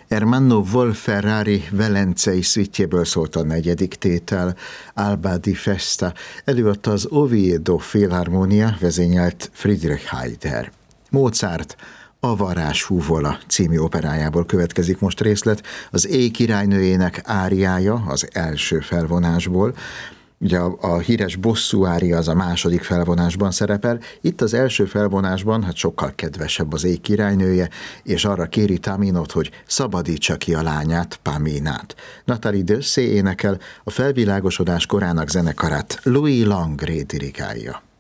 Ermanno Wolf-Ferrari velencei szüitjéből szólt a negyedik tétel, Alba di Festa, előadta az Oviedo Filharmonia, vezényelt Friedrich Heider. Mozart A varázshúvola című operájából következik most részlet, az Éj királynőjének áriája az első felvonásból. Ugye a híres bosszú ária az a második felvonásban szerepel, itt az első felvonásban sokkal kedvesebb az Éj királynője, és arra kéri Taminot, hogy szabadítsa ki a lányát, Paminát. Nathalie Dessay énekel, a felvilágosodás korának zenekarát Louis Langrée dirigálja.